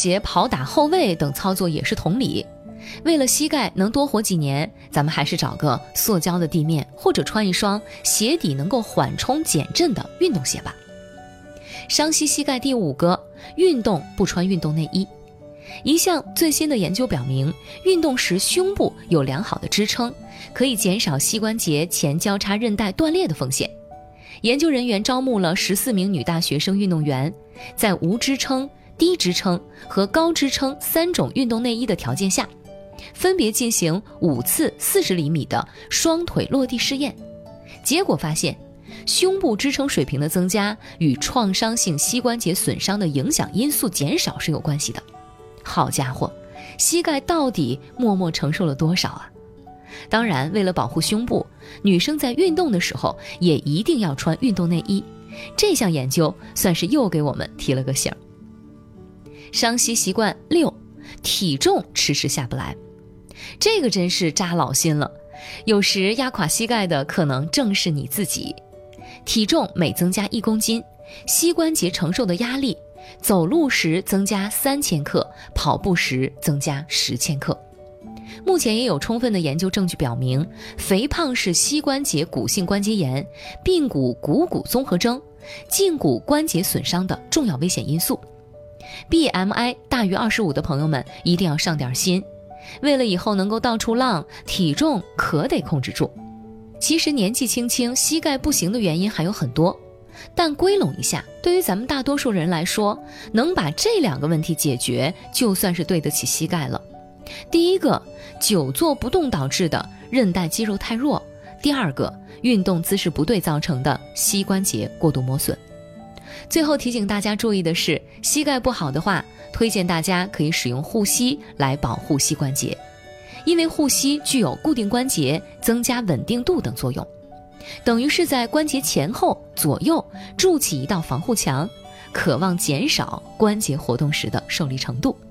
鞋跑打后卫等操作也是同理。为了膝盖能多活几年，咱们还是找个塑胶的地面，或者穿一双鞋底能够缓冲减震的运动鞋吧。伤膝膝盖第5个，运动不穿运动内衣。一项最新的研究表明，运动时胸部有良好的支撑，可以减少膝关节前交叉韧带断裂的风险。研究人员招募了14名女大学生运动员，在无支撑、低支撑和高支撑3种运动内衣的条件下，分别进行5次40厘米的双腿落地试验。结果发现，胸部支撑水平的增加与创伤性膝关节损伤的影响因素减少是有关系的。好家伙，膝盖到底默默承受了多少啊？当然，为了保护胸部，女生在运动的时候也一定要穿运动内衣。这项研究算是又给我们提了个醒。伤膝习惯6，体重迟迟下不来。这个真是扎老心了，有时压垮膝盖的可能正是你自己。体重每增加1公斤，膝关节承受的压力，走路时增加3000克，跑步时增加10千克。目前也有充分的研究证据表明，肥胖是膝关节骨性关节炎、髌骨股骨综合征、胫骨关节损伤的重要危险因素。BMI 大于25的朋友们一定要上点心，为了以后能够到处浪，体重可得控制住。其实年纪轻轻膝盖不行的原因还有很多，但归拢一下，对于咱们大多数人来说，能把这2个问题解决，就算是对得起膝盖了。第一个，久坐不动导致的韧带肌肉太弱；第二个，运动姿势不对造成的膝关节过度磨损。最后提醒大家注意的是，膝盖不好的话，推荐大家可以使用护膝来保护膝关节，因为护膝具有固定关节、增加稳定度等作用，等于是在关节前后左右筑起一道防护墙，渴望减少关节活动时的受力程度。